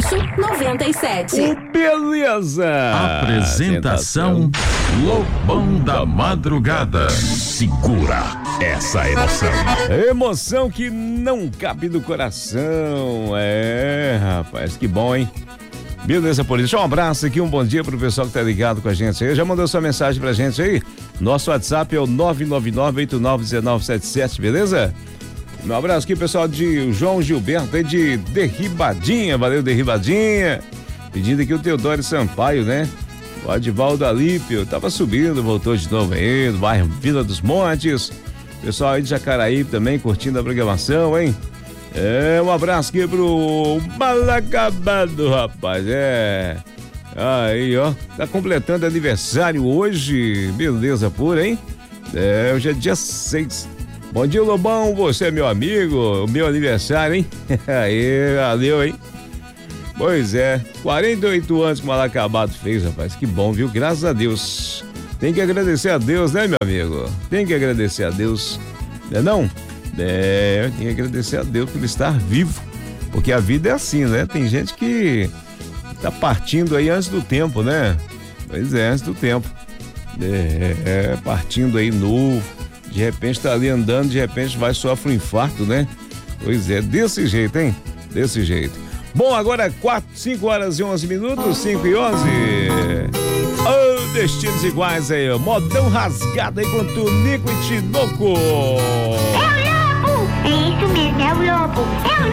traço 97. Beleza! Apresentação Lobão da Madrugada. Segura essa emoção. Emoção que não cabe no coração. Rapaz, que bom, hein? Beleza, polícia. Um abraço aqui, um bom dia pro pessoal que tá ligado com a gente aí. Já mandou sua mensagem pra gente aí? Nosso WhatsApp é o 999-891977, beleza? Um abraço aqui, pessoal de João Gilberto aí de Derribadinha. Valeu, Derribadinha. Pedindo aqui o Teodoro Sampaio, né? O Adivaldo Alípio tava subindo, voltou de novo aí, do bairro Vila dos Montes. Pessoal aí de Jacaraí também curtindo a programação, hein? Um abraço aqui pro Malacabado, rapaz. Aí, ó. Tá completando aniversário hoje. Beleza pura, hein? Hoje é dia 6. Bom dia, Lobão. Você é meu amigo. O meu aniversário, hein? Aí, valeu, hein? Pois é. 48 anos que o Malacabado fez, rapaz. Que bom, viu? Graças a Deus. Tem que agradecer a Deus, né, meu amigo? Tem que agradecer a Deus. Não é não? Tem que agradecer a Deus por ele estar vivo, porque a vida é assim, né? Tem gente que tá partindo aí antes do tempo, né? Pois é, antes do tempo. Partindo aí novo, de repente tá ali andando, de repente sofre um infarto, né? Pois é, desse jeito, hein? Desse jeito. Bom, agora 5 horas e 11 minutos, 5 e 11. Destinos iguais aí, ó. Modão rasgado aí com Tunico e Tinoco. É isso mesmo, é o Lobo. É o